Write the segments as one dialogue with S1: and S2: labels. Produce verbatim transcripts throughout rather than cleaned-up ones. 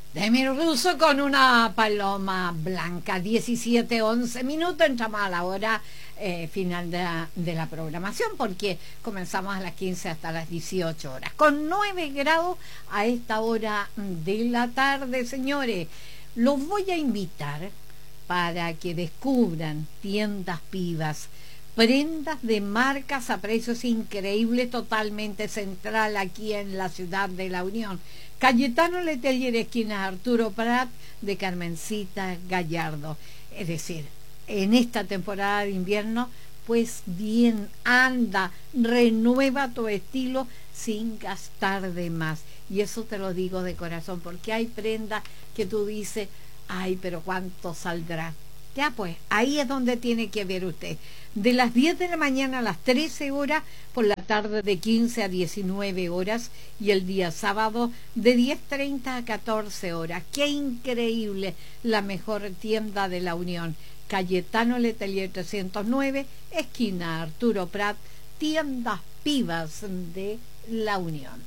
S1: Demi Russo con una paloma blanca. Diecisiete once minutos, entramos a la hora eh, final de la, de la programación, porque comenzamos a las quince hasta las dieciocho horas, con nueve grados a esta hora de la tarde. Señores, los voy a invitar para que descubran Tiendas Pivas, prendas de marcas a precios increíbles, totalmente central aquí en la ciudad de La Unión. Cayetano Letelier, esquina Arturo Prat, de Carmencita Gallardo. Es decir, en esta temporada de invierno, pues bien, anda, renueva tu estilo sin gastar de más. Y eso te lo digo de corazón, porque hay prendas que tú dices, ay, pero ¿cuánto saldrá? Ya pues, ahí es donde tiene que ver usted. De las diez de la mañana a las trece horas, por la tarde de quince a diecinueve horas, y el día sábado de diez treinta a catorce horas. ¡Qué increíble! La mejor tienda de La Unión. Cayetano Letelier trescientos nueve, esquina Arturo Prat, Tiendas Pivas de La Unión.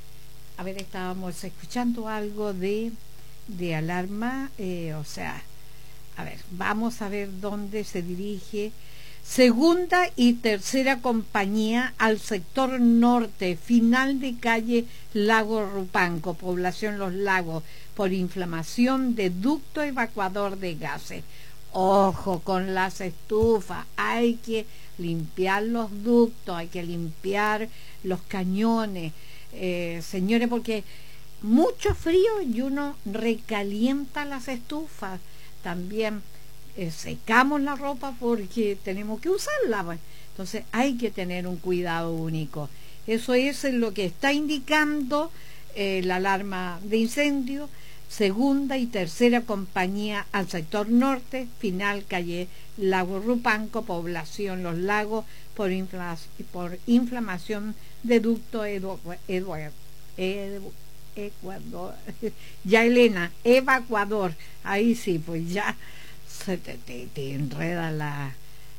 S1: A ver, estábamos escuchando algo de, de alarma, eh, o sea... A ver, vamos a ver dónde se dirige. Segunda y tercera compañía al sector norte, final de calle Lago Rupanco, población Los Lagos, por inflamación de ducto evacuador de gases. Ojo con las estufas, hay que limpiar los ductos, hay que limpiar los cañones, eh, señores, porque mucho frío y uno recalienta las estufas. También eh, secamos la ropa porque tenemos que usarla, pues. Entonces hay que tener un cuidado único. Eso es lo que está indicando eh, la alarma de incendio. Segunda y tercera compañía al sector norte, final calle Lago Rupanco, población Los Lagos, por, infla por inflamación de ducto Edu Edu Edu Ecuador, ya Elena, evacuador, ahí sí, pues ya se te, te, te enreda la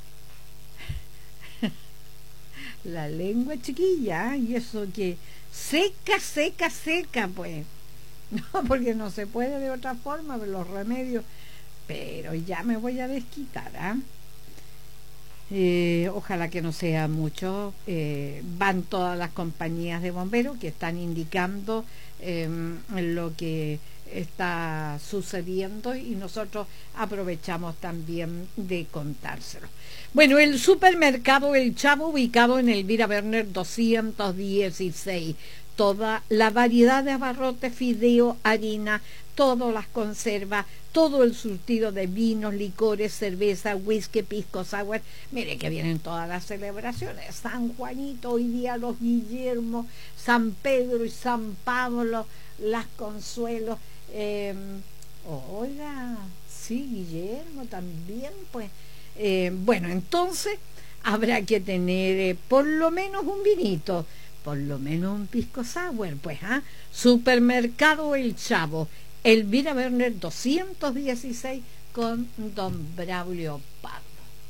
S1: la lengua, chiquilla, y eso que seca, seca, seca, pues, no, porque no se puede de otra forma, los remedios, pero ya me voy a desquitar, ¿ah? ¿eh? Eh, ojalá que no sea mucho. Eh, van todas las compañías de bomberos que están indicando eh, lo que está sucediendo, y nosotros aprovechamos también de contárselo. Bueno, el supermercado El Chavo, ubicado en Elvira Werner doscientos dieciséis, toda la variedad de abarrotes, fideo, harina, todas las conservas, todo el surtido de vinos, licores, cerveza, whisky, pisco sour. Mire que vienen todas las celebraciones: San Juanito, hoy día los Guillermo, San Pedro y San Pablo, las Consuelos, eh, oiga, sí, Guillermo también, pues, eh, bueno, entonces habrá que tener eh, por lo menos un vinito, por lo menos un pisco sour, pues, ¿ah? ¿eh? Supermercado El Chavo, Elvira Werner doscientos dieciséis, con Don Braulio Pardo.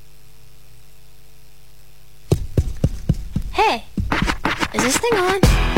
S2: Hey, is this thing on?